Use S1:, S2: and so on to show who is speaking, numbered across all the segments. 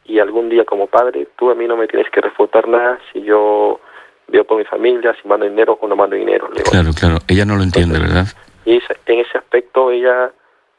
S1: y algún día como padre, tú a mí no me tienes que refutar nada si yo veo por mi familia, si mando dinero o no mando dinero. Le digo.
S2: Claro, ella no lo entiende, ¿verdad?
S1: Y en ese aspecto ella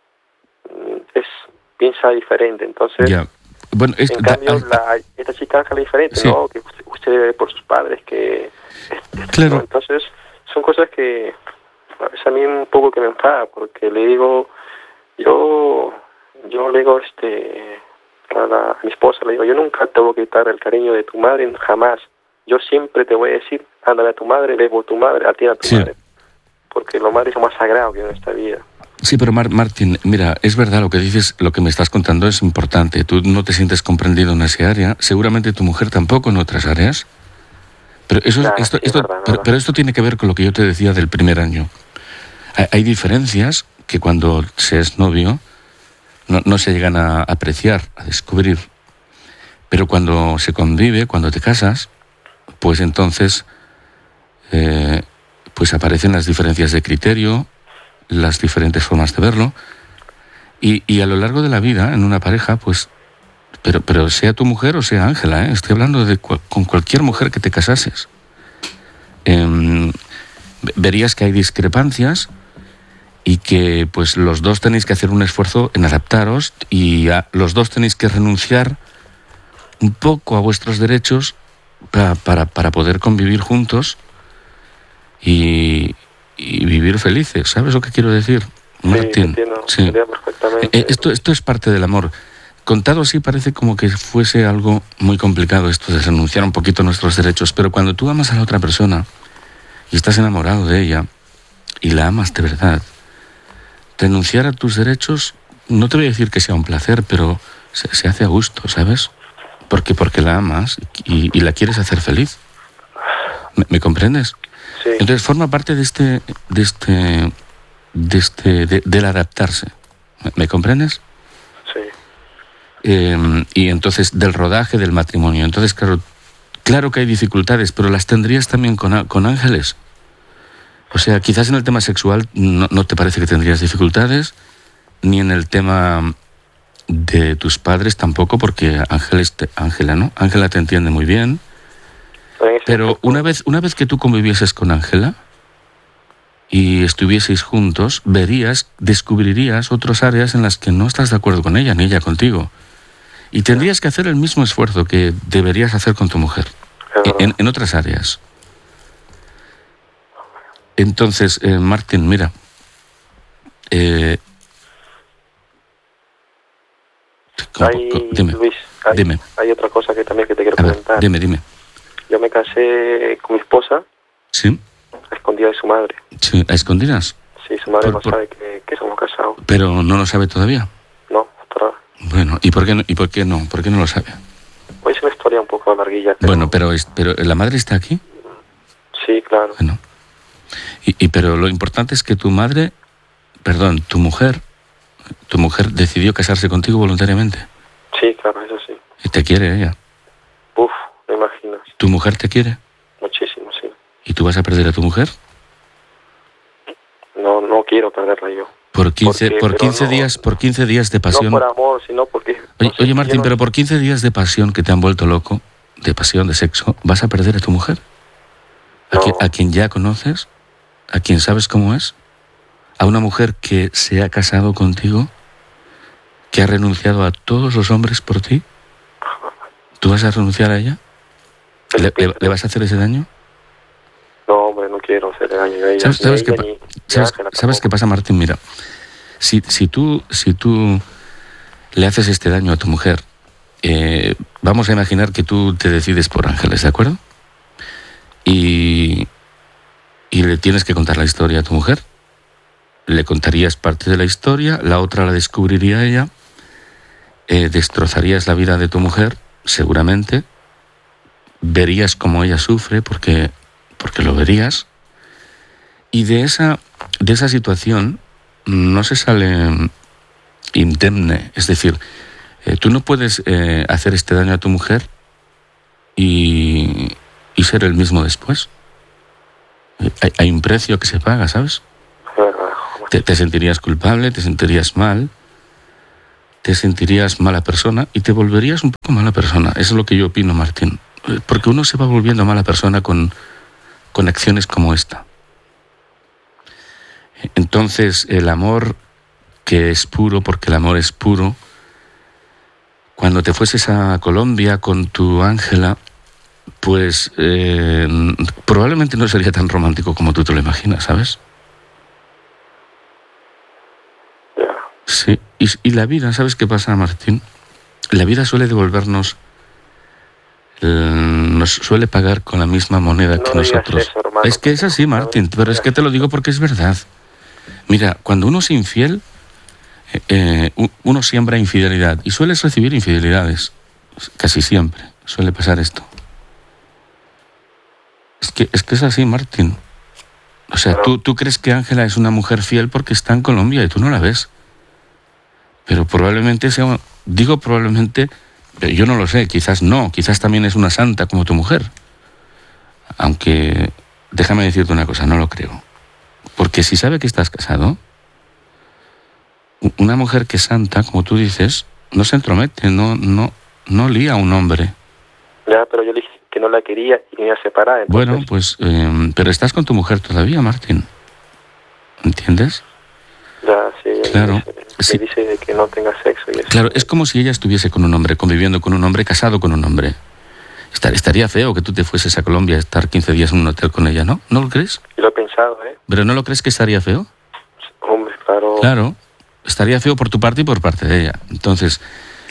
S1: piensa diferente, entonces...
S2: Ya. Bueno,
S1: en cambio, esta chica es diferente, sí. ¿No? Que usted ve por sus padres, que...
S2: claro.
S1: ¿no? Entonces, son cosas que a veces a mí un poco que me enfada, porque le digo, yo le digo a mi esposa, le digo, yo nunca te voy a quitar el cariño de tu madre, jamás. Yo siempre te voy a decir, ándale a tu madre, ve por tu madre, atiende a tu madre. Porque lo madre es lo más sagrado que hay en esta vida.
S2: Sí, pero Martín, mira, es verdad lo que dices, lo que me estás contando es importante. Tú no te sientes comprendido en esa área, seguramente tu mujer tampoco en otras áreas. Pero eso,
S1: claro,
S2: pero esto tiene que ver con lo que yo te decía del primer año. Hay diferencias que cuando se es novio no se llegan a apreciar, a descubrir. Pero cuando se convive, cuando te casas, pues entonces pues aparecen las diferencias de criterio, las diferentes formas de verlo, y a lo largo de la vida, en una pareja, pues, pero sea tu mujer o sea Ángela, estoy hablando de con cualquier mujer que te casases, verías que hay discrepancias y que pues los dos tenéis que hacer un esfuerzo en adaptaros y los dos tenéis que renunciar un poco a vuestros derechos para poder convivir juntos y vivir felices. ¿Sabes lo que quiero decir, Martín?
S1: Sí, entiendo perfectamente.
S2: Esto es parte del amor. Contado así parece como que fuese algo muy complicado esto de renunciar un poquito a nuestros derechos, pero cuando tú amas a la otra persona y estás enamorado de ella y la amas de verdad, renunciar a tus derechos, no te voy a decir que sea un placer, pero se hace a gusto, ¿sabes? Porque la amas y la quieres hacer feliz. ¿Me comprendes?
S1: Sí.
S2: Entonces forma parte del adaptarse. ¿Me comprendes?
S1: Sí.
S2: Y entonces del rodaje del matrimonio. Entonces, claro que hay dificultades, pero las tendrías también con Ángeles. O sea, quizás en el tema sexual no te parece que tendrías dificultades, ni en el tema de tus padres tampoco, porque Ángela te entiende muy bien. Pero una vez que tú convivieses con Ángela y estuvieseis juntos, descubrirías otras áreas en las que no estás de acuerdo con ella, ni ella contigo. Y tendrías que hacer el mismo esfuerzo que deberías hacer con tu mujer, en otras áreas. Entonces, Martín, mira,
S1: dime. Hay otra cosa que también que te quiero comentar.
S2: Dime.
S1: Yo me casé con mi esposa.
S2: Sí.
S1: A escondidas de su madre.
S2: Sí, ¿a escondidas?
S1: Sí, su madre no sabe que somos casados.
S2: ¿Pero no lo sabe todavía?
S1: No, todavía.
S2: Bueno, ¿y por qué no? ¿Por qué no lo sabe?
S1: Pues es una historia un poco larguilla.
S2: Bueno, pero ¿la madre está aquí?
S1: Sí, claro.
S2: Bueno. Pero lo importante es que tu mujer decidió casarse contigo voluntariamente.
S1: Sí, claro, eso sí.
S2: ¿Y te quiere ella?
S1: Uf, me imaginas.
S2: ¿Tu mujer te quiere?
S1: Muchísimo, sí.
S2: ¿Y tú vas a perder a tu mujer?
S1: No quiero perderla yo.
S2: Por 15 días de pasión.
S1: No por amor, sino porque...
S2: Oye Martín, pero por 15 días de pasión que te han vuelto loco, de pasión, de sexo, ¿vas a perder a tu mujer? ¿A quien ya conoces? ¿A quien sabes cómo es? ¿A una mujer que se ha casado contigo? ¿Que ha renunciado a todos los hombres por ti? ¿Tú vas a renunciar a ella? ¿Le vas a hacer ese daño?
S1: No, hombre, no quiero hacerle daño a ella.
S2: ¿Sabes qué pasa, Martín? Mira, si tú le haces este daño a tu mujer, vamos a imaginar que tú te decides por Ángeles, ¿de acuerdo? Y le tienes que contar la historia a tu mujer. Le contarías parte de la historia, la otra la descubriría ella, destrozarías la vida de tu mujer, seguramente, verías cómo ella sufre, porque lo verías, y de esa situación no se sale indemne. Es decir, tú no puedes hacer este daño a tu mujer y ser el mismo después. Hay un precio que se paga, ¿sabes? Te sentirías culpable, te sentirías mal, te sentirías mala persona y te volverías un poco mala persona. Eso es lo que yo opino, Martín. Porque uno se va volviendo mala persona con acciones como esta. Entonces, el amor que es puro, porque el amor es puro, cuando te fueses a Colombia con tu Ángela, pues probablemente no sería tan romántico como tú te lo imaginas, ¿sabes? Sí, y la vida, ¿sabes qué pasa, Martín? La vida suele devolvernos, nos suele pagar con la misma moneda que nosotros.
S1: Eso, hermano,
S2: es que es así, Martín, pero es que te lo digo porque es verdad. Mira, cuando uno es infiel, uno siembra infidelidad y sueles recibir infidelidades. Casi siempre suele pasar esto. Es que es así, Martín. O sea, tú crees que Ángela es una mujer fiel porque está en Colombia y tú no la ves. Pero probablemente sea, digo probablemente, yo no lo sé, quizás no, quizás también es una santa como tu mujer. Aunque, déjame decirte una cosa, no lo creo. Porque si sabe que estás casado, una mujer que es santa, como tú dices, no se entromete, no lía a un hombre.
S1: Ya, pero yo le dije que no la quería y me iba a separar. Entonces...
S2: Bueno, pues, pero estás con tu mujer todavía, Martín. ¿Entiendes?
S1: Ya, sí.
S2: Claro.
S1: Me dice de que no tenga sexo. Y eso.
S2: Claro, es como si ella estuviese con un hombre, conviviendo con un hombre, casado con un hombre. Estaría feo que tú te fueses a Colombia a estar 15 días en un hotel con ella, ¿no? ¿No lo crees?
S1: Yo lo he pensado, ¿eh?
S2: ¿Pero no lo crees que estaría feo?
S1: Hombre, claro.
S2: Claro, estaría feo por tu parte y por parte de ella. Entonces,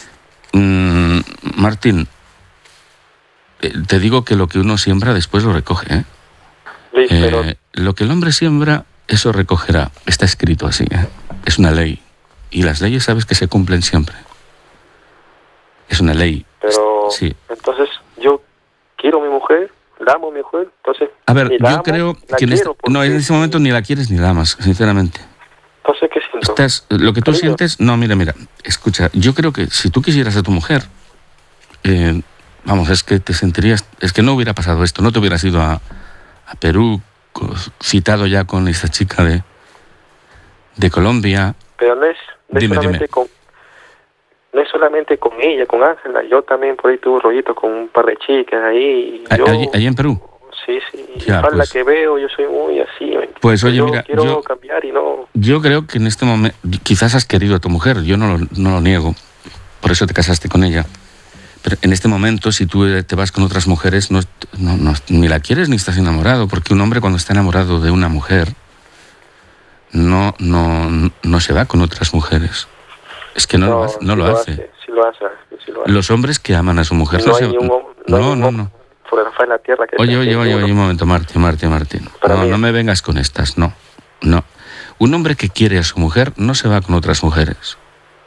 S2: Martín, te digo que lo que uno siembra después lo recoge, ¿eh?
S1: Sí, pero...
S2: Lo que el hombre siembra, eso recogerá. Está escrito así, ¿eh? Es una ley. Y las leyes sabes que se cumplen siempre. Es una ley.
S1: Pero,
S2: sí.
S1: Entonces, yo quiero a mi mujer, la amo a mi mujer, entonces...
S2: A ver, yo
S1: amo,
S2: creo que en ese momento ni la quieres ni la amas, sinceramente.
S1: Entonces, ¿qué siento?
S2: Lo que tú
S1: Cariño.
S2: sientes... No, mira, escucha, yo creo que si tú quisieras a tu mujer, vamos, es que te sentirías... Es que no hubiera pasado esto, no te hubieras ido a Perú, citado ya con esta chica de Colombia.
S1: Pero no es solamente con... No es solamente con ella, con Ángela. Yo también por ahí tuve un rollito con un par de chicas ahí.
S2: ¿Allí en Perú?
S1: Sí.
S2: Ya,
S1: Para
S2: pues,
S1: la que veo, yo soy muy así.
S2: Pues oye, mira,
S1: quiero cambiar y no...
S2: Yo creo que en este momento... Quizás has querido a tu mujer, yo no lo niego. Por eso te casaste con ella. Pero en este momento, si tú te vas con otras mujeres, ni la quieres ni estás enamorado. Porque un hombre cuando está enamorado de una mujer, no se va con otras mujeres. Es que no lo hace.
S1: Sí lo hace.
S2: Los hombres que aman a su mujer
S1: no hay ningún
S2: no.
S1: Sobre la faz de la tierra que...
S2: Oye, un momento, Martín. No me vengas con estas, no. Un hombre que quiere a su mujer no se va con otras mujeres.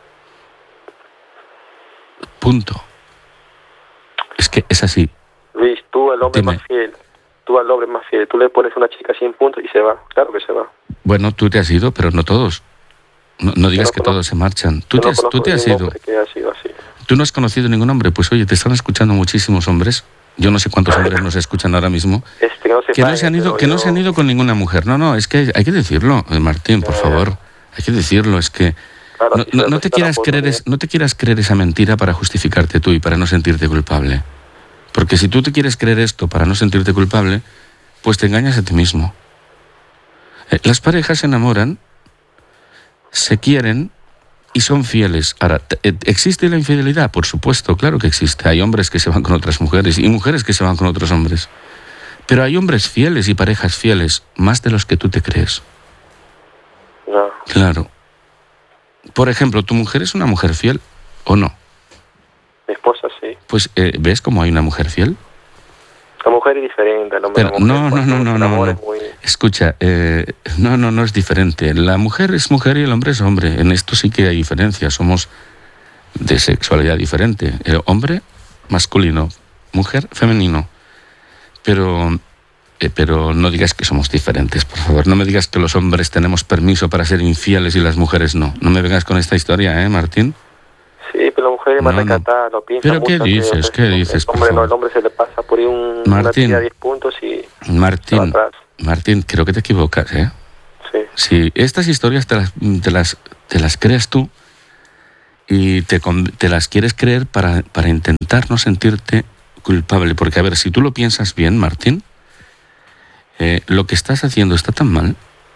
S2: Punto. Es que es así.
S1: Luis, tú al hombre más fiel. Tú le pones una chica 100 puntos y se va. Claro que se va.
S2: Bueno, tú te has ido, pero no todos. No digas que todos se marchan. Tú te has ido. ¿Tú no has conocido ningún hombre? Pues oye, te están escuchando muchísimos hombres. Yo no sé cuántos hombres nos escuchan ahora mismo. Que no se han ido con ninguna mujer. No, es que hay que decirlo, Martín, por favor. Hay que decirlo, es que...
S1: Claro,
S2: no te quieras creer esa mentira para justificarte tú y para no sentirte culpable. Porque si tú te quieres creer esto para no sentirte culpable, pues te engañas a ti mismo. Las parejas se enamoran, se quieren y son fieles. Ahora, ¿existe la infidelidad? Por supuesto, claro que existe. Hay hombres que se van con otras mujeres y mujeres que se van con otros hombres. Pero hay hombres fieles y parejas fieles, más de los que tú te crees.
S1: No.
S2: Claro. Por ejemplo, ¿tu mujer es una mujer fiel o no?
S1: Mi esposa sí.
S2: Pues, ¿ves cómo hay una mujer fiel?
S1: La mujer es diferente.
S2: No. Escucha, no es diferente. La mujer es mujer y el hombre es hombre. En esto sí que hay diferencia. Somos de sexualidad diferente. El hombre, masculino. Mujer, femenino. Pero no digas que somos diferentes, por favor. No me digas que los hombres tenemos permiso para ser infieles y las mujeres no. No me vengas con esta historia, Martín?
S1: Sí, pero la mujer es más recatada, lo piensa
S2: ¿Pero
S1: mucho.
S2: ¿Qué dices? ¿Qué dices?
S1: El hombre se le pasa por ahí una tira de 10 puntos y...
S2: Martín, creo que te equivocas,
S1: Sí.
S2: Si estas historias te las crees tú y te las quieres creer para intentar no sentirte culpable. Porque, a ver, si tú lo piensas bien, Martín, lo que estás haciendo está tan mal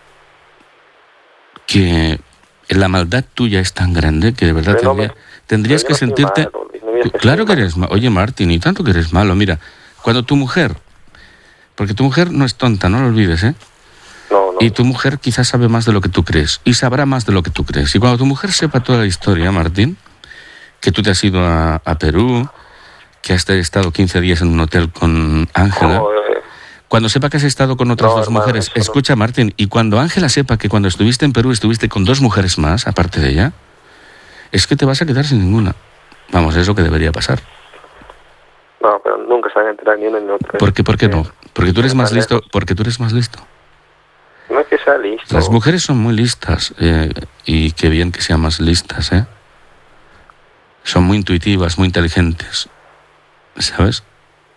S2: que la maldad tuya es tan grande que de verdad tendrías que sentirte... Claro que eres malo. Oye, Martín, y tanto que eres malo. Mira, cuando tu mujer... Porque tu mujer no es tonta, no lo olvides, ¿eh?
S1: No.
S2: Y tu mujer quizás sabe más de lo que tú crees. Y sabrá más de lo que tú crees. Y cuando tu mujer sepa toda la historia, Martín, que tú te has ido a Perú, que has estado 15 días en un hotel con Ángela... Cuando sepa que has estado con otras dos mujeres... Escucha, Martín, y cuando Ángela sepa que cuando estuviste en Perú estuviste con 2 mujeres más, aparte de ella, es que te vas a quedar sin ninguna. Vamos, es lo que debería pasar.
S1: No, pero nunca se van a enterar ni uno ni otro.
S2: ¿Por qué no? Porque tú eres más listo. Porque tú eres más listo.
S1: No es que sea listo.
S2: Las mujeres son muy listas, y qué bien que sean más listas, ¿eh? Son muy intuitivas, muy inteligentes, ¿sabes?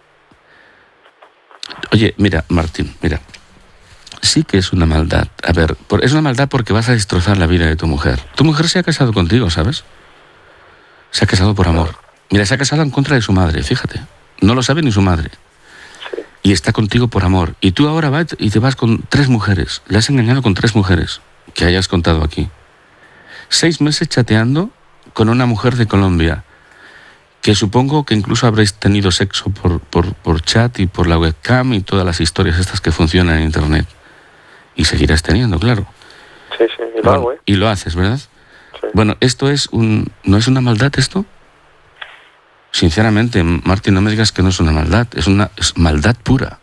S2: Oye, mira, Martín, mira, sí que es una maldad. A ver, es una maldad porque vas a destrozar la vida de tu mujer. Tu mujer se ha casado contigo, ¿sabes? Se ha casado por amor. Mira, se ha casado en contra de su madre, fíjate. No lo sabe ni su madre.
S1: Sí.
S2: Y está contigo por amor. Y tú ahora vas y te vas con 3 mujeres. Le has engañado con 3 mujeres que hayas contado aquí. 6 meses chateando con una mujer de Colombia, que supongo que incluso habréis tenido sexo por chat y por la webcam y todas las historias estas que funcionan en Internet. Y seguirás teniendo, claro.
S1: Sí, y lo hago, ¿eh?
S2: Y lo haces, ¿verdad?
S1: Sí.
S2: Bueno, ¿esto no es una maldad esto? Sinceramente, Martín, no me digas que no es una maldad. Es maldad pura.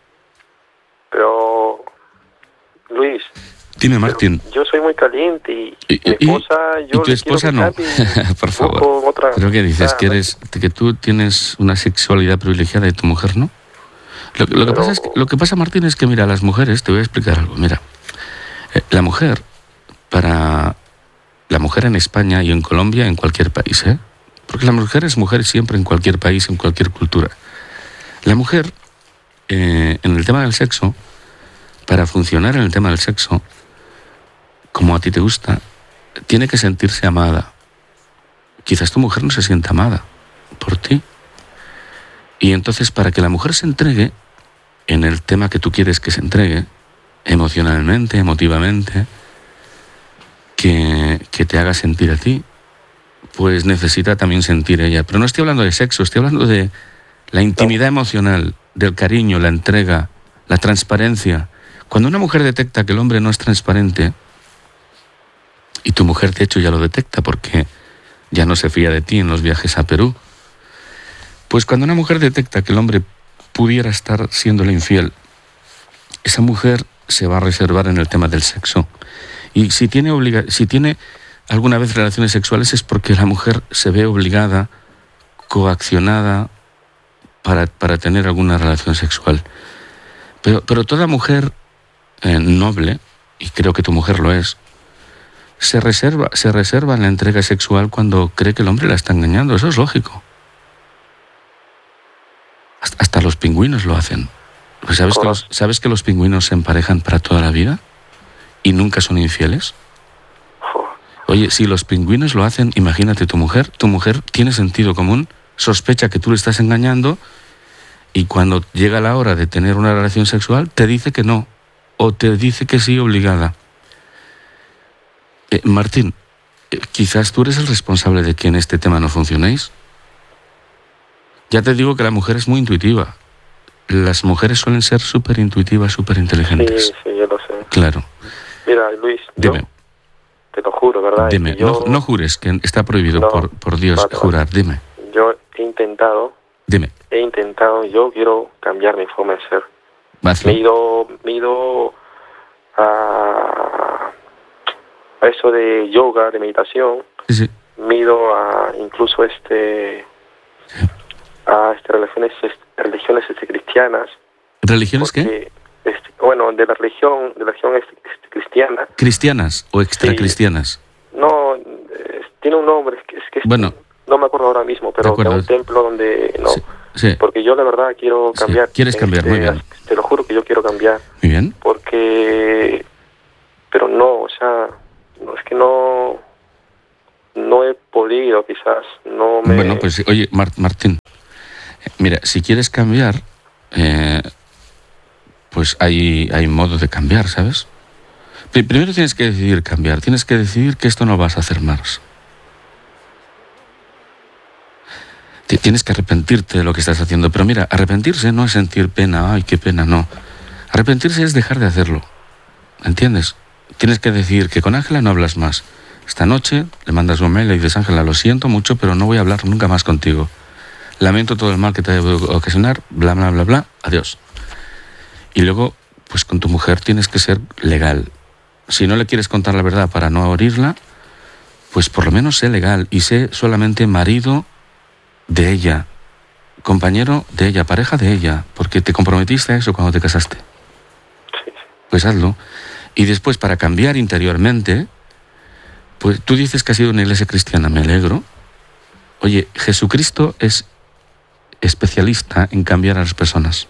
S1: Pero, Luis...
S2: Dime, Martín.
S1: Yo soy muy caliente y mi esposa...
S2: ¿Y tu esposa no? Por favor. ¿Pero qué dices? ¿Que tú tienes una sexualidad privilegiada y tu mujer no? Lo que pasa, Martín, es que, mira, las mujeres... Te voy a explicar algo. Mira, la mujer en España y en Colombia, en cualquier país, ¿eh? Porque la mujer es mujer siempre en cualquier país, en cualquier cultura. La mujer, en el tema del sexo, para funcionar en el tema del sexo, como a ti te gusta, tiene que sentirse amada. Quizás tu mujer no se sienta amada por ti. Y entonces, para que la mujer se entregue en el tema que tú quieres que se entregue, emocionalmente, emotivamente, que te haga sentir a ti, pues necesita también sentir ella. Pero no estoy hablando de sexo, estoy hablando de la intimidad emocional, del cariño, la entrega, la transparencia. Cuando una mujer detecta que el hombre no es transparente, y tu mujer de hecho ya lo detecta porque ya no se fía de ti en los viajes a Perú, pues cuando una mujer detecta que el hombre pudiera estar siéndole infiel, esa mujer se va a reservar en el tema del sexo. Y si tiene alguna vez relaciones sexuales es porque la mujer se ve obligada, coaccionada para tener alguna relación sexual. Pero toda mujer noble, y creo que tu mujer lo es, se reserva en la entrega sexual cuando cree que el hombre la está engañando. Eso es lógico. Hasta los pingüinos lo hacen. Pues ¿sabes que los pingüinos se emparejan para toda la vida y nunca son infieles? Oye, si los pingüinos lo hacen, imagínate tu mujer tiene sentido común, sospecha que tú le estás engañando y cuando llega la hora de tener una relación sexual te dice que no o te dice que sí obligada. Martín, quizás tú eres el responsable de que en este tema no funcionéis. Ya te digo que la mujer es muy intuitiva. Las mujeres suelen ser súper intuitivas, súper inteligentes.
S1: Sí, yo lo sé.
S2: Claro.
S1: Mira, Luis,
S2: dime.
S1: Te lo juro, ¿verdad?
S2: Dime, no jures, que está prohibido por Dios jurar, dime.
S1: Yo he intentado.
S2: Dime.
S1: Yo quiero cambiar mi forma de ser.
S2: Hazlo.
S1: Me he ido a eso de yoga, de meditación.
S2: Sí.
S1: Me he ido a incluso a religiones cristianas.
S2: ¿Religiones qué?
S1: Bueno, de la religión cristiana.
S2: ¿Cristianas o extracristianas?
S1: Sí. No, tiene un nombre,
S2: bueno,
S1: no me acuerdo ahora mismo, pero es un templo donde no.
S2: Sí.
S1: Porque yo la verdad quiero cambiar.
S2: Sí. ¿Quieres cambiar? Muy bien.
S1: Te lo juro que yo quiero cambiar.
S2: Muy bien.
S1: Pero no, o sea, no es que no he podido, quizás. No me...
S2: Bueno, pues oye, Martín, mira, si quieres cambiar, pues hay modo de cambiar, ¿sabes? Primero tienes que decidir cambiar, tienes que decidir que esto no vas a hacer más. Tienes que arrepentirte de lo que estás haciendo, pero mira, arrepentirse no es sentir pena, ay, qué pena, no. Arrepentirse es dejar de hacerlo, ¿entiendes? Tienes que decir que con Ángela no hablas más. Esta noche le mandas un mail y le dices, Ángela, lo siento mucho, pero no voy a hablar nunca más contigo. Lamento todo el mal que te haya podido ocasionar, bla, bla, bla, bla, adiós. Y luego, pues con tu mujer tienes que ser legal. Si no le quieres contar la verdad para no herirla, pues por lo menos sé legal y sé solamente marido de ella, compañero de ella, pareja de ella, porque te comprometiste a eso cuando te casaste.
S1: Sí.
S2: Pues hazlo. Y después, para cambiar interiormente, pues tú dices que has sido una iglesia cristiana, me alegro. Oye, Jesucristo es especialista en cambiar a las personas.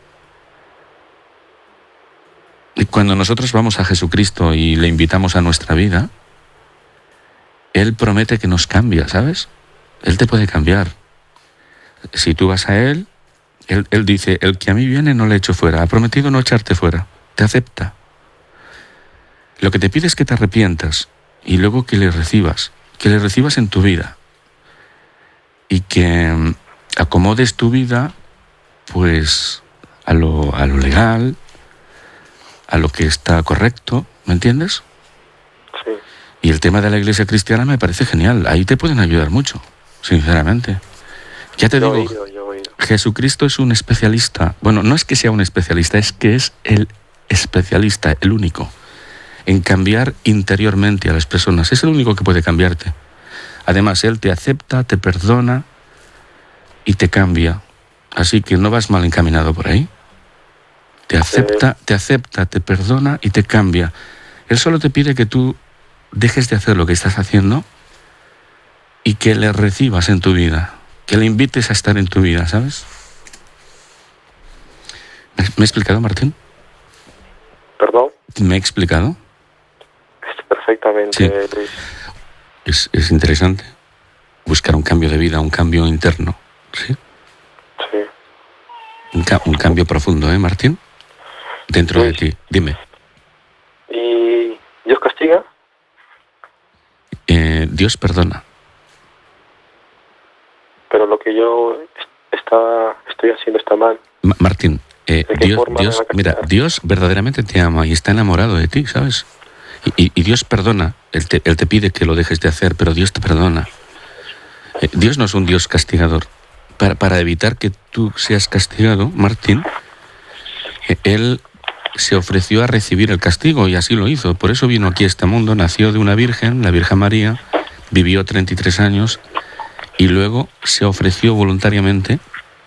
S2: Y cuando nosotros vamos a Jesucristo y le invitamos a nuestra vida, Él promete que nos cambia, ¿sabes? Él te puede cambiar. Si tú vas a Él dice, el que a mí viene no le echo fuera, ha prometido no echarte fuera, te acepta. Lo que te pide es que te arrepientas y luego que le recibas en tu vida y que acomodes tu vida pues a lo legal, a lo que está correcto, ¿me entiendes?
S1: Sí.
S2: Y el tema de la iglesia cristiana me parece genial, ahí te pueden ayudar mucho, sinceramente. Ya te digo,
S1: Yo he oído.
S2: Jesucristo es un especialista, bueno, no es que sea un especialista, es que es el especialista, el único, en cambiar interiormente a las personas. Es el único que puede cambiarte. Además, Él te acepta, te perdona y te cambia. Así que no vas mal encaminado por ahí. Te acepta, te perdona y te cambia. Él solo te pide que tú dejes de hacer lo que estás haciendo y que le recibas en tu vida, que le invites a estar en tu vida, ¿sabes? ¿Me he explicado, Martín?
S1: ¿Perdón?
S2: ¿Me he explicado?
S1: Perfectamente,
S2: Sí.
S1: Luis.
S2: Es interesante buscar un cambio de vida, un cambio interno, ¿sí?
S1: Sí.
S2: Un cambio profundo, ¿eh, Martín? Dentro de ti. Dime.
S1: ¿Y Dios castiga?
S2: Dios perdona.
S1: Pero lo que yo estoy haciendo está mal.
S2: Martín,
S1: ¿De qué forma me va a
S2: mira,
S1: castigar?
S2: Dios verdaderamente te ama y está enamorado de ti, ¿sabes? Y Dios perdona. Él te pide que lo dejes de hacer, pero Dios te perdona. Dios no es un Dios castigador. Para evitar que tú seas castigado, Martín, Él se ofreció a recibir el castigo y así lo hizo. Por eso vino aquí a este mundo, nació de una virgen, la Virgen María, vivió 33 años y luego se ofreció voluntariamente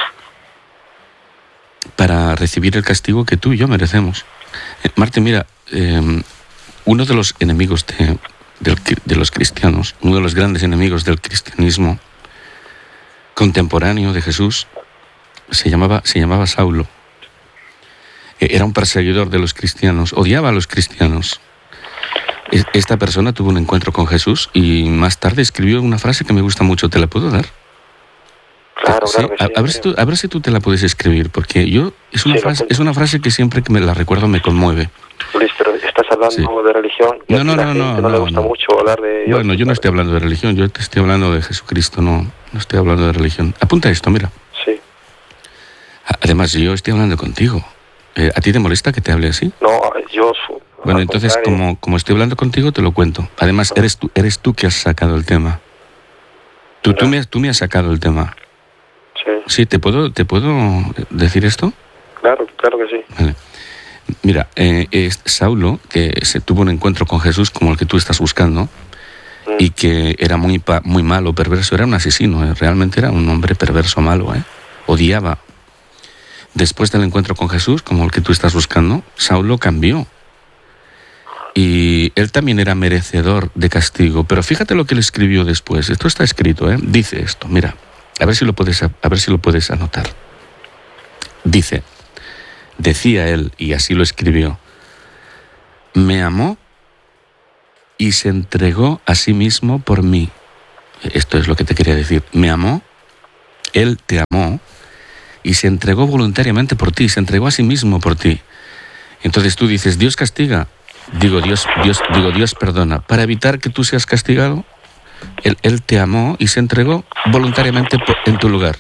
S2: para recibir el castigo que tú y yo merecemos. Martín, mira, uno de los enemigos de los cristianos, uno de los grandes enemigos del cristianismo contemporáneo de Jesús, se llamaba Saulo. Era un perseguidor de los cristianos, odiaba a los cristianos. Esta persona tuvo un encuentro con Jesús y más tarde escribió una frase que me gusta mucho. ¿Te la puedo dar?
S1: Claro,
S2: Sí,
S1: claro que sí.
S2: a ver si tú te la puedes escribir, porque es una frase que siempre que me la recuerdo me conmueve.
S1: Luis, pero estás hablando de religión. Y
S2: No,
S1: aquí la gente no le gusta mucho hablar de Dios.
S2: Bueno, yo no estoy hablando de religión, yo te estoy hablando de Jesucristo, no estoy hablando de religión. Apunta esto, mira.
S1: Sí.
S2: Además, yo estoy hablando contigo. ¿A ti te molesta que te hable así?
S1: No, yo...
S2: Bueno, entonces, como estoy hablando contigo, te lo cuento. Además, eres tú que has sacado el tema. Tú me has sacado el tema.
S1: Sí.
S2: Sí, ¿te puedo decir esto?
S1: Claro que sí.
S2: Vale. Mira, Saulo, que se tuvo un encuentro con Jesús como el que tú estás buscando, y que era muy malo, perverso, era un asesino, realmente era un hombre perverso, malo, odiaba. Después del encuentro con Jesús, como el que tú estás buscando, Saulo cambió. Y él también era merecedor de castigo. Pero fíjate lo que él escribió después. Esto está escrito, Dice esto, mira, a ver si lo puedes anotar. Decía él, y así lo escribió: me amó y se entregó a sí mismo por mí. Esto es lo que te quería decir. Me amó, él te amó y se entregó voluntariamente por ti, se entregó a sí mismo por ti. Entonces tú dices, Dios castiga. Dios perdona. Para evitar que tú seas castigado, él te amó y se entregó voluntariamente en tu lugar.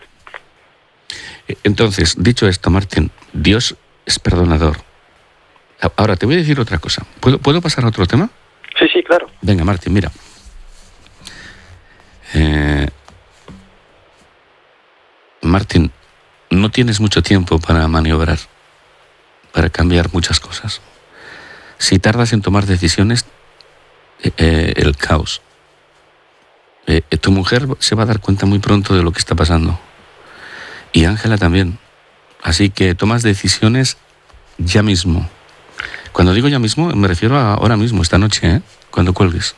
S2: Entonces, dicho esto, Martín, Dios es perdonador. Ahora, te voy a decir otra cosa. ¿Puedo pasar a otro tema?
S1: Sí, claro.
S2: Venga, Martín, mira. Martín, no tienes mucho tiempo para maniobrar, para cambiar muchas cosas. Si tardas en tomar decisiones, el caos. Tu mujer se va a dar cuenta muy pronto de lo que está pasando. Y Ángela también. Así que tomas decisiones ya mismo. Cuando digo ya mismo, me refiero a ahora mismo, esta noche, cuando cuelgues.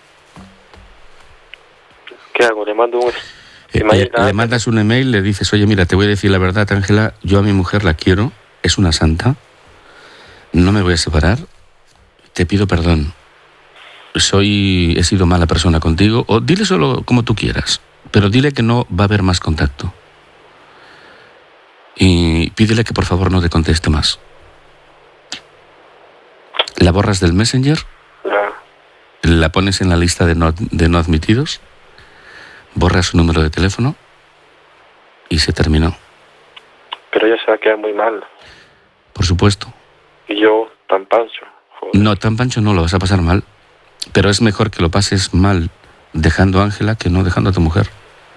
S1: ¿Qué hago? Le mando un...
S2: Le mandas un email, le dices, oye, mira, te voy a decir la verdad, Ángela, yo a mi mujer la quiero, es una santa, no me voy a separar, te pido perdón, he sido mala persona contigo, o dile solo como tú quieras, pero dile que no va a haber más contacto. Y pídele que por favor no te conteste más. La borras del Messenger, la pones en la lista de no admitidos, borras su número de teléfono y se terminó.
S1: Pero ella se va a quedar muy mal.
S2: Por supuesto.
S1: Y yo, tan pancho. Joder.
S2: No, tan pancho no, lo vas a pasar mal. Pero es mejor que lo pases mal dejando a Ángela que no dejando a tu mujer.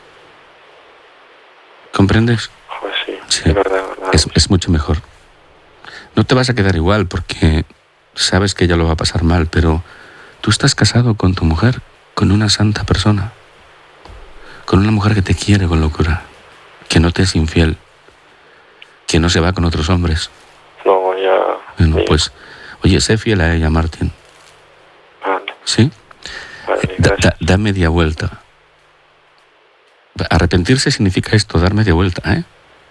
S2: ¿Comprendes?
S1: Joder, sí,
S2: sí.
S1: Es verdad.
S2: Es mucho mejor. No te vas a quedar igual porque sabes que ella lo va a pasar mal, pero tú estás casado con tu mujer, con una santa persona. Con una mujer que te quiere con locura, que no te es infiel, que no se va con otros hombres.
S1: No, ya...
S2: Bueno, pues, oye, sé fiel a ella, Martín.
S1: Vale.
S2: ¿Sí?
S1: Vale,
S2: da media vuelta. Arrepentirse significa esto, dar media vuelta, ¿eh?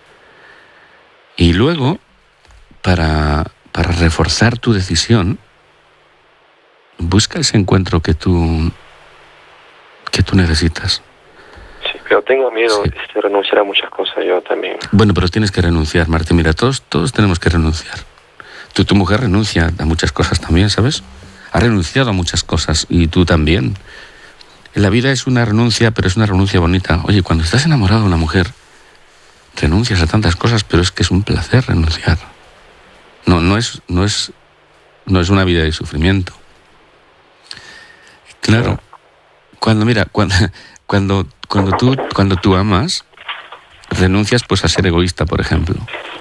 S2: Y luego, para reforzar tu decisión, busca ese encuentro que tú necesitas.
S1: Pero tengo miedo de renunciar a muchas cosas yo también.
S2: Bueno, pero tienes que renunciar, Martín. Mira, todos tenemos que renunciar. Tu mujer renuncia a muchas cosas también, ¿sabes? Ha renunciado a muchas cosas y tú también. La vida es una renuncia, pero es una renuncia bonita. Oye, cuando estás enamorado de una mujer, renuncias a tantas cosas, pero es que es un placer renunciar. No es una vida de sufrimiento. Claro. Cuando tú amas, renuncias pues a ser egoísta, por ejemplo.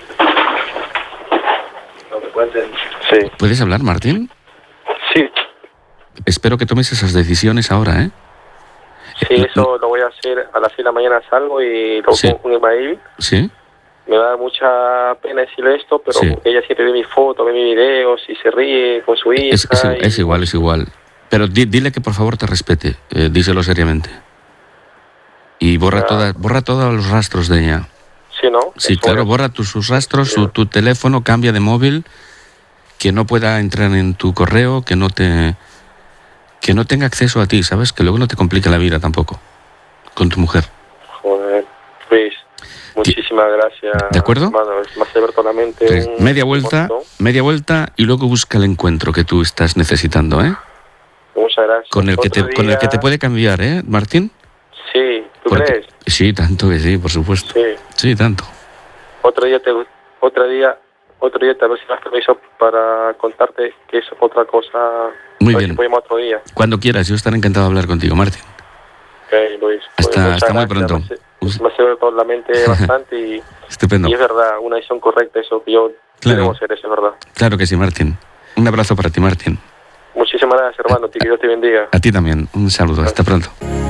S1: Sí.
S2: ¿Puedes hablar, Martín?
S1: Sí.
S2: Espero que tomes esas decisiones ahora, ¿eh?
S1: Sí, eso lo voy a hacer a las 6 de la mañana, salgo y lo pongo un email.
S2: Sí.
S1: Me da mucha pena decirle esto, pero ella siempre ve mis fotos, ve mis videos y se ríe con su hija.
S2: Es igual. Pero dile que por favor te respete, díselo seriamente. Y borra todos los rastros de ella.
S1: Sí, ¿no?
S2: Sí, claro, borra sus rastros, tu teléfono, cambia de móvil, que no pueda entrar en tu correo, que no tenga acceso a ti, ¿sabes? Que luego no te complique la vida tampoco, con tu mujer.
S1: Joder, Luis, muchísimas gracias.
S2: ¿De acuerdo?
S1: Hermano, me has abierto la mente.
S2: Media vuelta y luego busca el encuentro que tú estás necesitando, ¿eh?
S1: Muchas gracias.
S2: Con el que te puede cambiar, ¿eh, Martín?
S1: Sí, ¿tú crees?
S2: Sí, tanto que sí, por supuesto. Sí, tanto.
S1: Otro día te a ver si me has permiso para contarte que es otra cosa.
S2: Muy bien.
S1: Si otro día.
S2: Cuando quieras, yo estaré encantado de hablar contigo, Martín.
S1: Ok, Luis.
S2: Hasta muy pronto.
S1: Me ha abierto la mente bastante y...
S2: Estupendo.
S1: Y es verdad, una decisión correcta eso que yo debemos hacer, eso es verdad.
S2: Claro que sí, Martín. Un abrazo para ti, Martín.
S1: Muchísimas gracias, hermano. Que Dios te bendiga.
S2: A ti también. Un saludo. Hasta pronto.